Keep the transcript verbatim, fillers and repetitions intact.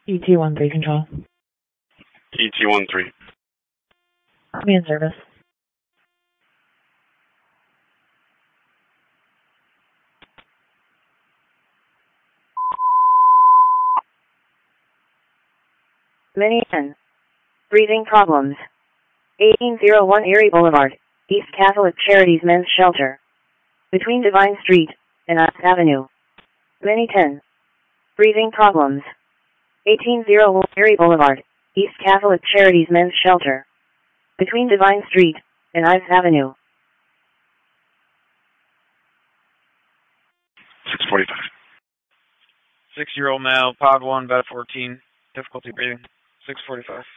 E T one three control. E T one three. Command service. Many ten. Breathing problems. eighteen oh one Erie Boulevard, East Catholic Charities Men's Shelter. Between Divine Street and Ives Avenue. Many ten. Breathing problems. eighteen oh one Erie Boulevard, East Catholic Charities Men's Shelter. Between Divine Street and Ives Avenue. six forty-five. Six-year-old male, pod one, bed fourteen, difficulty breathing, six forty-five.